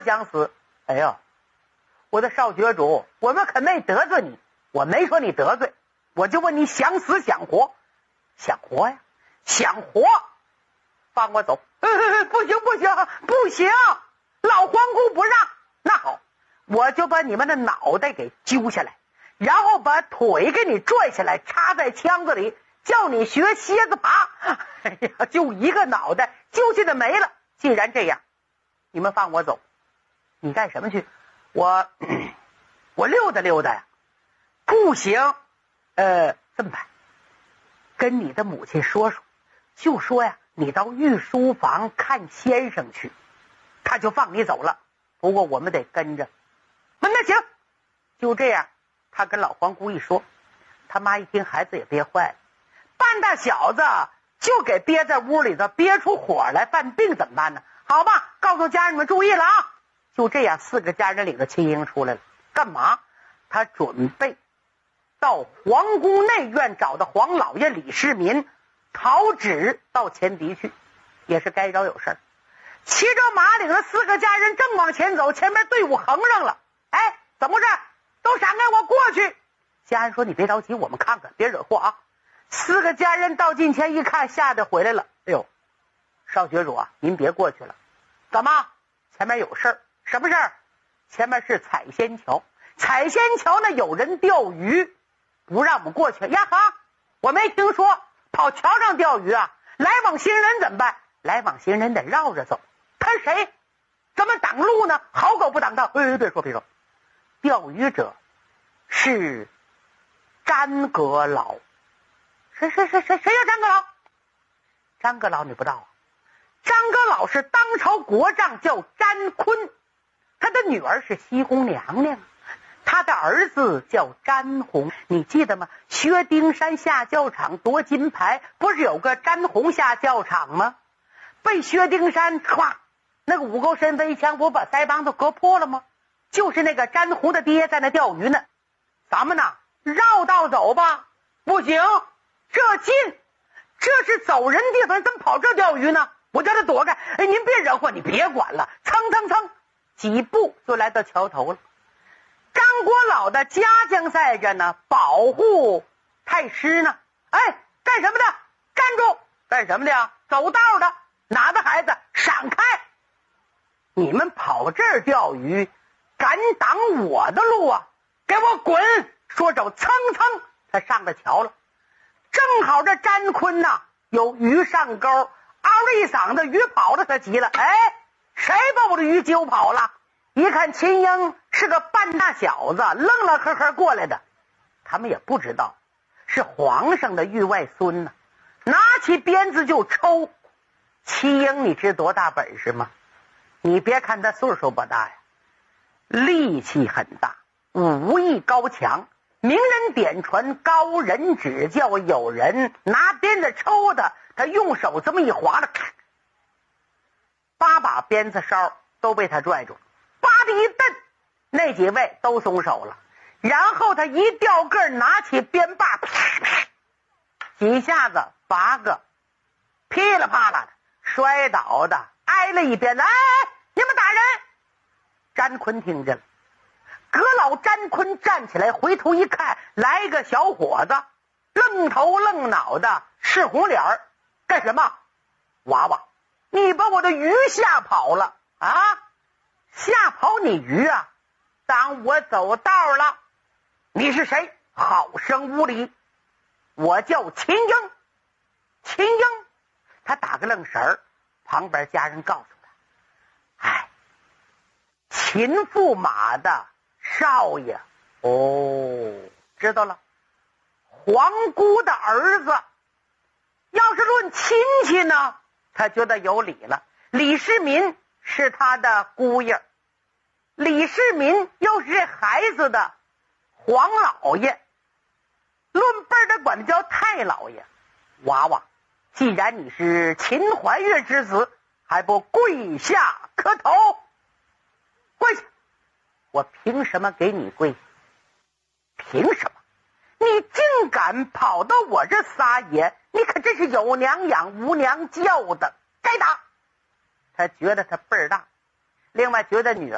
想死。哎呦，我的少学主，我们可没得罪你，我没说你得罪，我就问你想死想活？想活呀，想活，放我走。不行不行不行，老皇姑不让。那好，我就把你们的脑袋给揪下来，然后把腿给你拽下来，插在腔子里，叫你学蝎子爬。哎呀，就一个脑袋揪下的没了。既然这样，你们放我走。你干什么去？我溜达溜达呀。不行，这么办，跟你的母亲说说，就说呀，你到御书房看先生去，他就放你走了。不过我们得跟着。那行，就这样。他跟老皇姑一说，他妈一听，孩子也憋坏了，半大小子就给憋在屋里头，憋出火来，犯病怎么办呢？好吧，告诉家人们注意了啊！就这样，4个家人领着亲英出来了。干嘛？他准备到皇宫内院找到黄老爷李世民，讨旨到前敌去，也是该着有事儿。骑着马领着4个家人正往前走，前面队伍横上了。哎，怎么回事？都闪开，我过去。家人说：“你别着急，我们看看，别惹祸啊。”4个家人到近前一看，吓得回来了。哎呦，少学主啊，您别过去了。干嘛？前面有事儿。什么事儿？前面是采仙桥。采仙桥呢，有人钓鱼，不让我们过去。呀哈，我没听说跑桥上钓鱼啊。来往行人怎么办？来往行人得绕着走。看谁？怎么挡路呢？好狗不挡道。别说。钓鱼者是詹阁老。谁叫詹阁老？詹阁老你不知道啊？张阁老是当朝国丈，叫詹坤，他的女儿是西宫娘娘，他的儿子叫詹洪。你记得吗？薛丁山下教场夺金牌，不是有个詹洪下教场吗？被薛丁山那个五沟神飞枪不把腮帮子割破了吗？就是那个詹洪的爹在那钓鱼呢。咱们呢绕道走吧。不行，这近，这是走人地方，怎么跑这钓鱼呢？我叫他躲开。哎，您别惹祸，你别管了。蹭几步就来到桥头了。张国老的家将在这呢，保护太师呢。哎，干什么的？站住！干什么的呀？走道的，哪的孩子？闪开！你们跑这儿钓鱼，敢挡我的路啊？给我滚！说走，蹭他上了桥了。正好这詹坤呐，有鱼上钩，嗷了一嗓子，鱼跑了，他急了。哎，谁把我的鱼揪跑了？一看秦英是个半大小子，愣呵过来的，他们也不知道是皇上的御外孙呢，拿起鞭子就抽。秦英你知多大本事吗？你别看他岁数不大呀，力气很大，武艺高强，名人点传，高人指教，有人拿鞭子抽的，他用手这么一划了，8把鞭子梢都被他拽住，叭的一蹬，那几位都松手了。然后他一掉个拿起鞭把，几下子8个噼里啪啦的摔倒的，挨了一鞭子。哎，你们打人！詹坤听见了，阁老詹坤站起来，回头一看，来个小伙子，愣头愣脑的，赤红脸儿，干什么？娃娃，你把我的鱼吓跑了啊！吓跑你鱼啊？当我走道了？你是谁？好生无礼！我叫秦英。秦英，他打个愣神儿，旁边家人告诉他：哎，秦驸马的少爷。哦，知道了。皇姑的儿子。要是论亲戚呢，他觉得有理了。李世民是他的姑爷，李世民又是这孩子的皇老爷，论辈儿的管他叫太老爷。娃娃，既然你是秦怀岳之子，还不跪下磕头？跪下！我凭什么给你跪下？凭什么？你竟敢跑到我这撒野，你可真是有娘养无娘教的，该打！他觉得他辈儿大，另外觉得女儿